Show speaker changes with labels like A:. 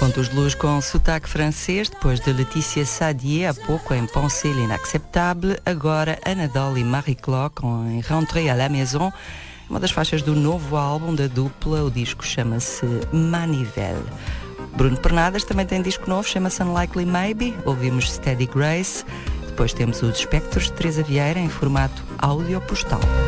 A: Pontos de luz com sotaque francês, depois de Letícia Sadier, há pouco em Pensée l'Inacceptable, agora Anadole e Marie-Claude com Rentrée à la Maison, uma das faixas do novo álbum da dupla. O disco chama-se Manivelle. Bruno Pernadas também tem disco novo, chama-se Unlikely Maybe, ouvimos Steady Grace, depois temos os Espectros de Teresa Vieira em formato áudio postal.